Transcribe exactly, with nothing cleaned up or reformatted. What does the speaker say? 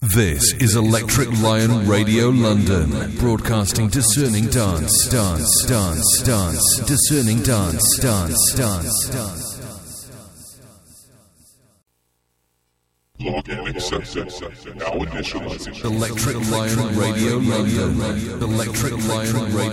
This is Electric Lion Radio London, broadcasting discerning dance, dance, dance, dance, discerning dance, dance, dance, dance. Log in accepted. Now initializing. Electric Lion Radio London. Electric Lion Radio.